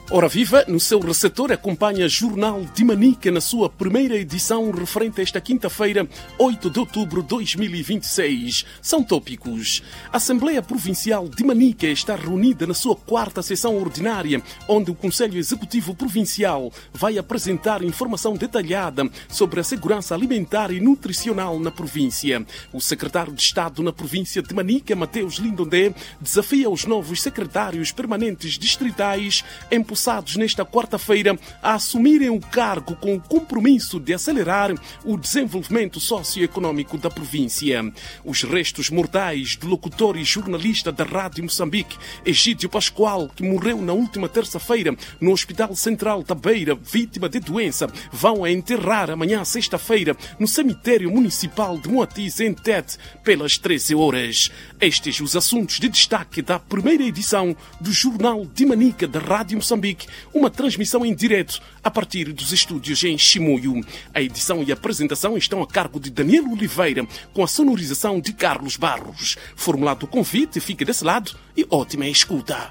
Ora viva, no seu receptor acompanha Jornal de Manica na sua primeira edição referente a esta quinta-feira, 8 de outubro de 2026. São tópicos. A Assembleia Provincial de Manica está reunida na sua quarta sessão ordinária, onde o Conselho Executivo Provincial vai apresentar informação detalhada sobre a segurança alimentar e nutricional na província. O secretário de Estado na província de Manica, Mateus Lindondé, desafia os novos secretários permanentes distritais empossados nesta quarta-feira a assumirem o cargo com o compromisso de acelerar o desenvolvimento socioeconômico da província. Os restos mortais do locutor e jornalista da Rádio Moçambique, Egídio Pascoal, que morreu na última terça-feira no Hospital Central da Beira, vítima de doença, vão a enterrar amanhã, sexta-feira, no cemitério municipal de Moatize, em Tete, pelas 13 horas. Estes os assuntos de destaque da primeira edição do Jornal de Manica da Rádio Moçambique, uma transmissão em direto a partir dos estúdios em Chimoio. A edição e a apresentação estão a cargo de Daniel Oliveira, com a sonorização de Carlos Barros. Formulado o convite, fique desse lado e ótima escuta.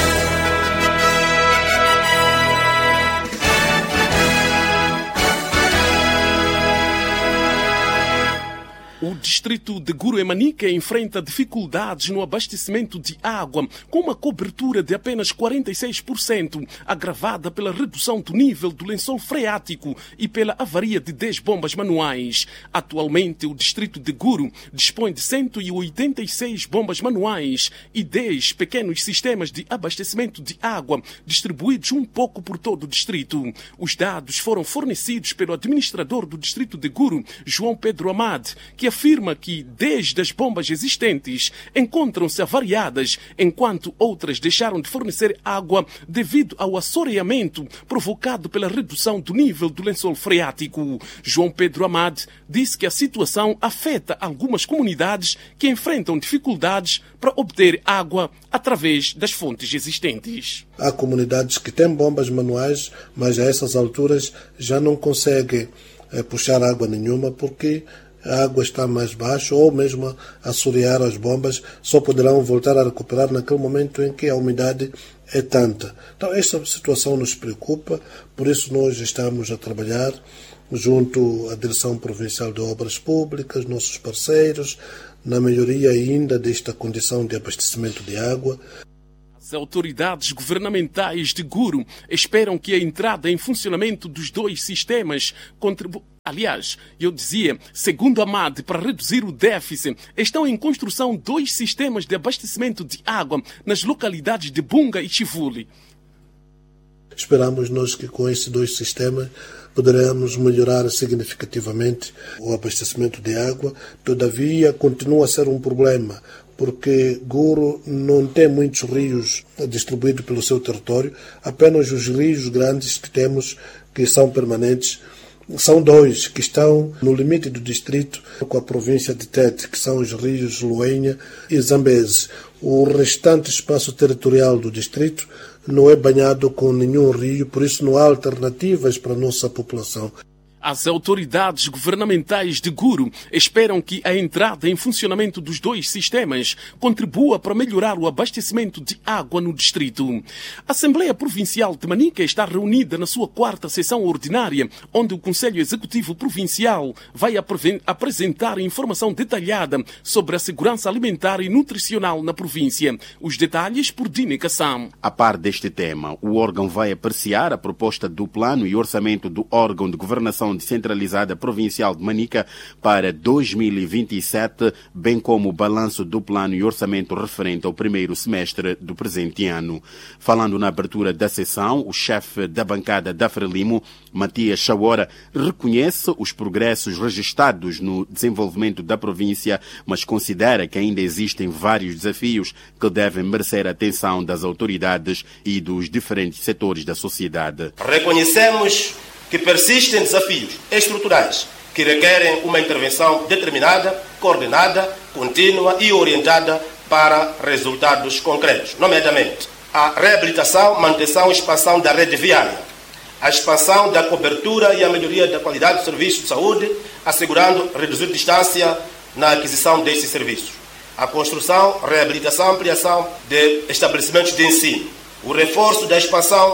O distrito de Guru e Manica enfrenta dificuldades no abastecimento de água, com uma cobertura de apenas 46%, agravada pela redução do nível do lençol freático e pela avaria de 10 bombas manuais. Atualmente, o distrito de Guru dispõe de 186 bombas manuais e 10 pequenos sistemas de abastecimento de água, distribuídos um pouco por todo o distrito. Os dados foram fornecidos pelo administrador do distrito de Guru, João Pedro Amad, que afirma que 10 das bombas existentes encontram-se avariadas, enquanto outras deixaram de fornecer água devido ao assoreamento provocado pela redução do nível do lençol freático. João Pedro Amad disse que a situação afeta algumas comunidades que enfrentam dificuldades para obter água através das fontes existentes. Há comunidades que têm bombas manuais, mas a essas alturas já não conseguem puxar água nenhuma porque a água está mais baixa, ou mesmo a assorear as bombas, só poderão voltar a recuperar naquele momento em que a umidade é tanta. Então, esta situação nos preocupa, por isso nós estamos a trabalhar junto à Direção Provincial de Obras Públicas, nossos parceiros, na melhoria ainda desta condição de abastecimento de água. As autoridades governamentais de Guru esperam que a entrada em funcionamento dos dois sistemas contribua. Aliás, eu dizia, segundo Amad, para reduzir o déficit, estão em construção 2 sistemas de abastecimento de água nas localidades de Bunga e Chivuli. Esperamos nós que com esses 2 sistemas poderemos melhorar significativamente o abastecimento de água. Todavia, continua a ser um problema, porque Guru não tem muitos rios distribuídos pelo seu território, apenas os rios grandes que temos, que são permanentes, são 2 que estão no limite do distrito com a província de Tete, que são os rios Luenha e Zambeze. O restante espaço territorial do distrito não é banhado com nenhum rio, por isso não há alternativas para a nossa população. As autoridades governamentais de Guru esperam que a entrada em funcionamento dos 2 sistemas contribua para melhorar o abastecimento de água no distrito. A Assembleia Provincial de Manica está reunida na sua quarta sessão ordinária, onde o Conselho Executivo Provincial vai apresentar informação detalhada sobre a segurança alimentar e nutricional na província. Os detalhes por Dine Kassam. A par deste tema, o órgão vai apreciar a proposta do plano e orçamento do órgão de governação descentralizada provincial de Manica para 2027, bem como o balanço do plano e orçamento referente ao primeiro semestre do presente ano. Falando na abertura da sessão, o chefe da bancada da Frelimo, Matias Chawora, reconhece os progressos registrados no desenvolvimento da província, mas considera que ainda existem vários desafios que devem merecer a atenção das autoridades e dos diferentes setores da sociedade. Reconhecemos que persistem desafios estruturais que requerem uma intervenção determinada, coordenada, contínua e orientada para resultados concretos, nomeadamente a reabilitação, manutenção e expansão da rede viária, a expansão da cobertura e a melhoria da qualidade do serviço de saúde, assegurando reduzir distância na aquisição destes serviços, a construção, reabilitação e ampliação de estabelecimentos de ensino, o reforço da expansão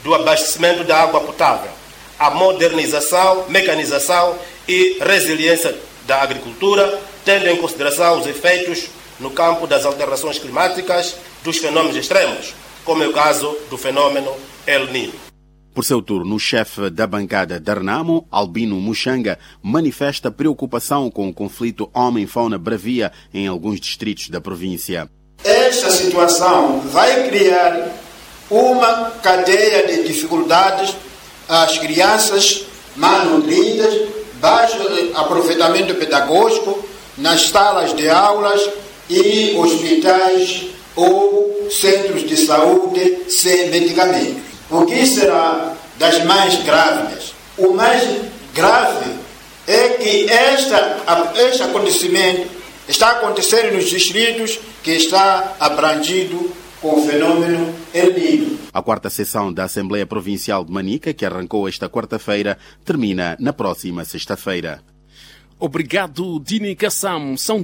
do abastecimento da água potável, a modernização, mecanização e resiliência da agricultura, tendo em consideração os efeitos no campo das alterações climáticas, dos fenômenos extremos, como é o caso do fenômeno El Niño. Por seu turno, o chefe da bancada da Renamo, Albino Muxanga, manifesta preocupação com o conflito homem-fauna-bravia em alguns distritos da província. Esta situação vai criar uma cadeia de dificuldades às crianças malnutridas, baixo aproveitamento pedagógico nas salas de aulas e hospitais ou centros de saúde sem medicamentos. O que será das mais grávidas? O mais grave é que este acontecimento está acontecendo nos distritos que está abrangido com o fenômeno El Niño. A quarta sessão da Assembleia Provincial de Manica, que arrancou esta quarta-feira, termina na próxima sexta-feira. Obrigado, Dini Kassam. São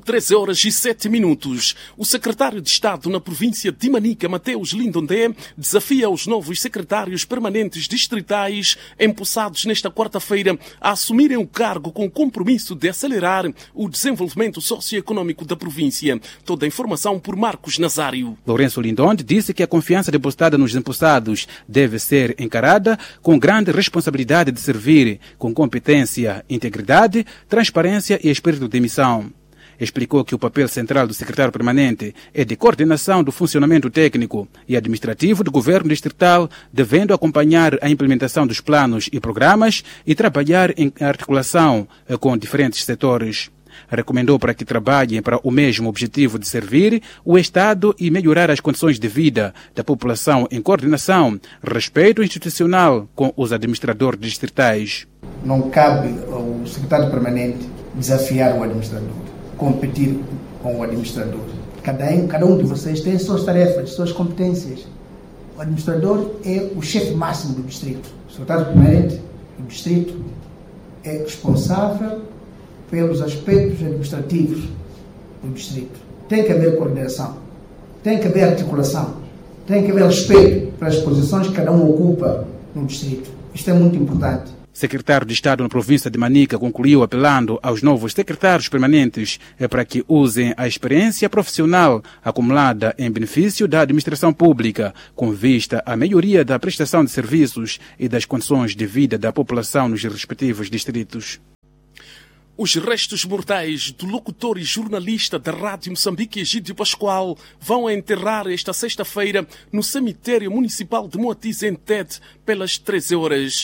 13h07. O secretário de Estado na província de Manica, Mateus Lindondé, desafia os novos secretários permanentes distritais empossados nesta quarta-feira a assumirem o cargo com o compromisso de acelerar o desenvolvimento socioeconômico da província. Toda a informação por Marcos Nazário. Lourenço Lindonde disse que a confiança depositada nos empossados deve ser encarada com grande responsabilidade de servir com competência, integridade, transparência e espírito de missão. Explicou que o papel central do secretário permanente é de coordenação do funcionamento técnico e administrativo do governo distrital, devendo acompanhar a implementação dos planos e programas e trabalhar em articulação com diferentes setores. Recomendou para que trabalhem para o mesmo objetivo de servir o Estado e melhorar as condições de vida da população em coordenação, respeito institucional com os administradores distritais. Não cabe ao secretário permanente desafiar o administrador, competir com o administrador. Cada um de vocês tem suas tarefas, suas competências. O administrador é o chefe máximo do distrito. O secretário permanente do distrito é responsável pelos aspectos administrativos do distrito. Tem que haver coordenação, tem que haver articulação, tem que haver respeito pelas posições que cada um ocupa no distrito. Isto é muito importante. Secretário de Estado na província de Manica concluiu apelando aos novos secretários permanentes para que usem a experiência profissional acumulada em benefício da administração pública, com vista à melhoria da prestação de serviços e das condições de vida da população nos respectivos distritos. Os restos mortais do locutor e jornalista da Rádio Moçambique, Egídio Pascoal, vão enterrar esta sexta-feira no cemitério municipal de Moatize, em Tete, pelas 13 horas.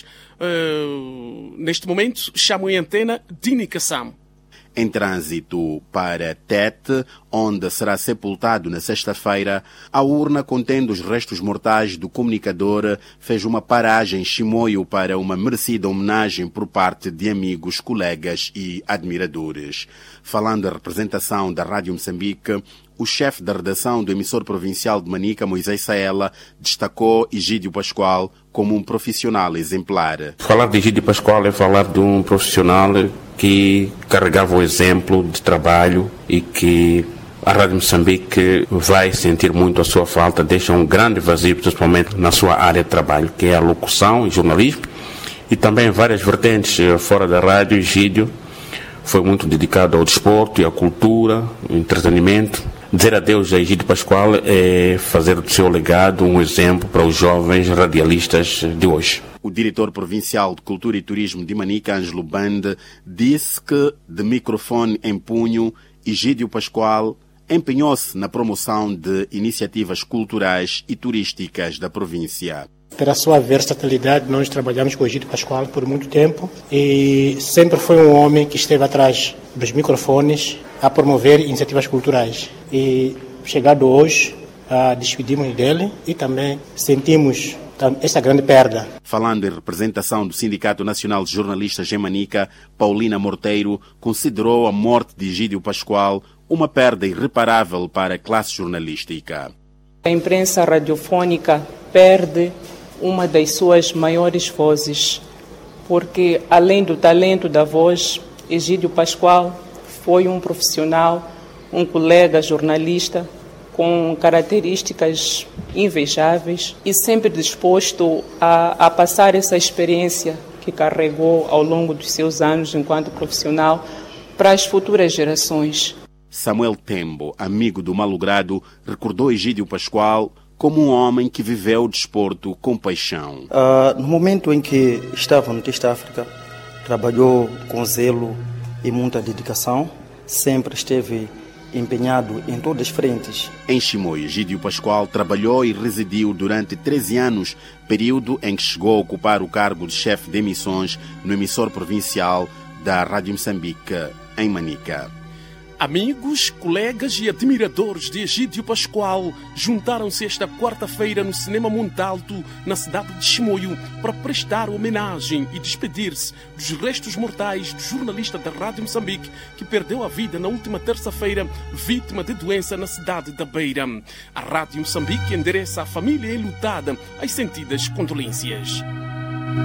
Neste momento, chamo em antena Dini Kassam. Em trânsito para Tete, onde será sepultado na sexta-feira, a urna contendo os restos mortais do comunicador fez uma paragem em Chimoio para uma merecida homenagem por parte de amigos, colegas e admiradores. Falando em representação da Rádio Moçambique, o chefe da redação do emissor provincial de Manica, Moisés Saela, destacou Egídio Pascoal como um profissional exemplar. Falar de Egídio Pascoal é falar de um profissional que carregava o exemplo de trabalho e que a Rádio Moçambique vai sentir muito a sua falta, deixa um grande vazio, principalmente na sua área de trabalho, que é a locução e jornalismo, e também várias vertentes fora da rádio. Egídio foi muito dedicado ao desporto e à cultura, ao entretenimento. Dizer adeus a Egídio Pascoal é fazer do seu legado um exemplo para os jovens radialistas de hoje. O diretor provincial de Cultura e Turismo de Manica, Ângelo Bande, disse que, de microfone em punho, Egídio Pascoal empenhou-se na promoção de iniciativas culturais e turísticas da província. Pela sua versatilidade, nós trabalhamos com o Egídio Pascoal por muito tempo e sempre foi um homem que esteve atrás dos microfones a promover iniciativas culturais. E chegado hoje, despedimos dele e também sentimos essa grande perda. Falando em representação do Sindicato Nacional de Jornalistas em Manica, Paulina Morteiro considerou a morte de Egídio Pascoal uma perda irreparável para a classe jornalística. A imprensa radiofônica perde uma das suas maiores vozes, porque além do talento da voz, Egídio Pascoal foi um profissional, um colega jornalista com características invejáveis e sempre disposto a passar essa experiência que carregou ao longo dos seus anos enquanto profissional para as futuras gerações. Samuel Tembo, amigo do malogrado, recordou Egídio Pascoal como um homem que viveu o desporto com paixão. No momento em que estava no Teste África, trabalhou com zelo e muita dedicação, sempre esteve empenhado em todas as frentes. Em Chimoio, Egídio Pascoal trabalhou e residiu durante 13 anos, período em que chegou a ocupar o cargo de chefe de emissões no emissor provincial da Rádio Moçambique, em Manica. Amigos, colegas e admiradores de Egídio Pascoal juntaram-se esta quarta-feira no Cinema Monte Alto, na cidade de Chimoio, para prestar homenagem e despedir-se dos restos mortais do jornalista da Rádio Moçambique que perdeu a vida na última terça-feira, vítima de doença na cidade da Beira. A Rádio Moçambique endereça à família enlutada as sentidas condolências.